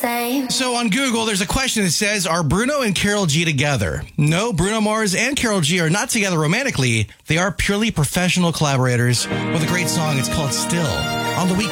same. So on Google, there's a question that says, are Bruno and Karol G together? No, Bruno Mars and Karol G are not together romantically. They are purely professional collaborators with a great song. It's called Still on The Weeknd.